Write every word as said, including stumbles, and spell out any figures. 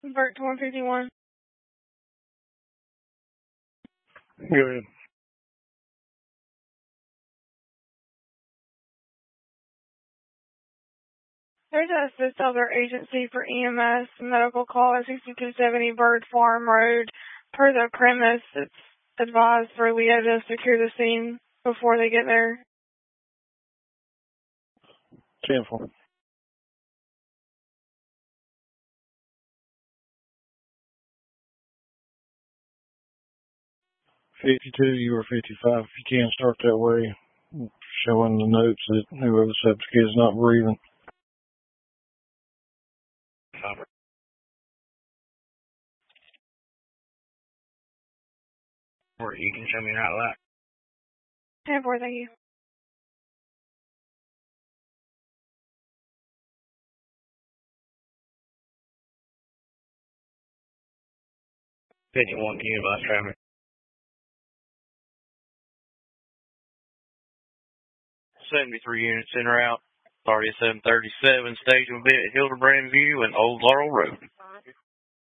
Vert to one fifty-one. Go ahead. There's a assist other agency for E M S medical call at sixty-two seventy Bird Farm Road. Per the premise, it's advised for Leo to secure the scene before they get there. ten four. fifty-two, you were fifty-five. If you can, start that way, showing the notes that whoever the septic is not breathing. Or you can show me how to lock. ten four, thank you. fifty-one, can you advise traffic? seventy-three units in route. Started at seven thirty-seven. Station will be at Hildebrand View and Old Laurel Road.